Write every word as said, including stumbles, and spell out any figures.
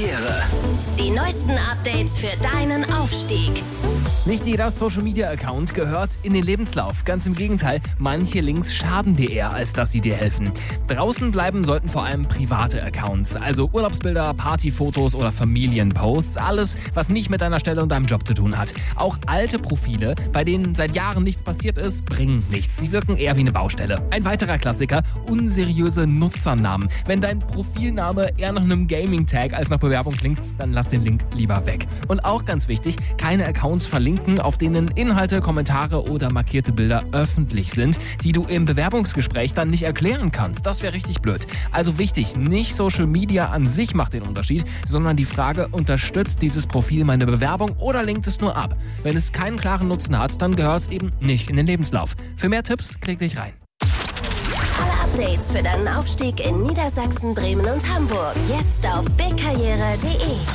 Karriere. Die neuesten Updates für deinen Aufstieg. Nicht jeder Social-Media-Account gehört in den Lebenslauf. Ganz im Gegenteil, manche Links schaden dir eher, als dass sie dir helfen. Draußen bleiben sollten vor allem private Accounts, also Urlaubsbilder, Partyfotos oder Familienposts. Alles, was nicht mit deiner Stelle und deinem Job zu tun hat. Auch alte Profile, bei denen seit Jahren nichts passiert ist, bringen nichts. Sie wirken eher wie eine Baustelle. Ein weiterer Klassiker, unseriöse Nutzernamen. Wenn dein Profilname eher nach einem Gaming-Tag als nach Bewerbung klingt, dann lass den Link lieber weg. Und auch ganz wichtig, keine Accounts verlinken, auf denen Inhalte, Kommentare oder markierte Bilder öffentlich sind, die du im Bewerbungsgespräch dann nicht erklären kannst. Das wäre richtig blöd. Also wichtig, nicht Social Media an sich macht den Unterschied, sondern die Frage, unterstützt dieses Profil meine Bewerbung oder lenkt es nur ab? Wenn es keinen klaren Nutzen hat, dann gehört es eben nicht in den Lebenslauf. Für mehr Tipps, klick dich rein. Alle Updates für deinen Aufstieg in Niedersachsen, Bremen und Hamburg. Jetzt auf bigkarriere punkt de.